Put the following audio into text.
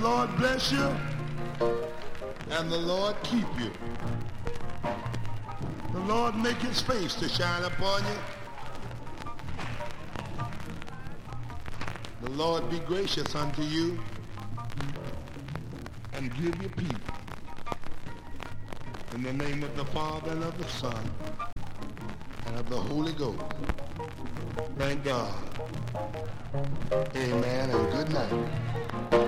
Lord bless you and the Lord keep you. The Lord make his face to shine upon you. The Lord be gracious unto you and give you peace. In the name of the Father and of the Son and of the Holy Ghost. Thank God. Amen and good night.